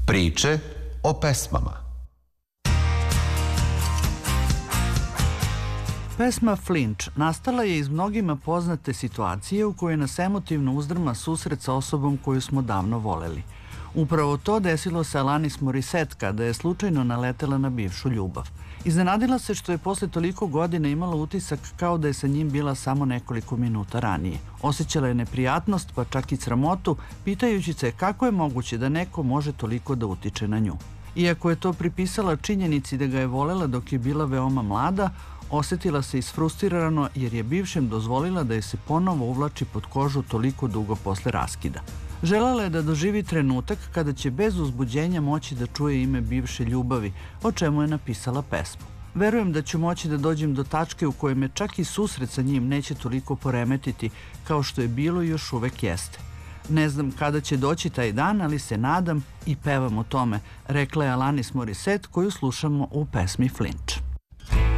Priče o pesmama. Pesma Flinch nastala je iz mnogima poznate situacije u kojoj nas emotivno uzdrma susret sa osobom koju smo davno voleli. Upravo to desilo se Alanis Morissette kada je slučajno naletela na bivšu ljubav. Iznenadila se što je posle toliko godina imala utisak kao da je sa njim bila samo nekoliko minuta ranije. Osjećala je neprijatnost, pa čak i sramotu, pitajući se kako je moguće da neko može toliko da utiče na nju. Iako je to pripisala činjenici da ga je volela dok je bila veoma mlada, osjetila se isfrustrirano jer je bivšem dozvolila da je se ponovo uvlači pod kožu toliko dugo posle raskida. Želela je da doživi trenutak kada će bez uzbuđenja moći da čuje ime bivše ljubavi, o čemu je napisala pesmu. Verujem da ću moći da dođem do tačke u kojoj me čak i susret sa njim neće toliko poremetiti kao što je bilo i još uvek jeste. Ne znam kada će doći taj dan, ali se nadam i pevam o tome, rekla je Alanis Morissette koju slušamo u pesmi Flinch.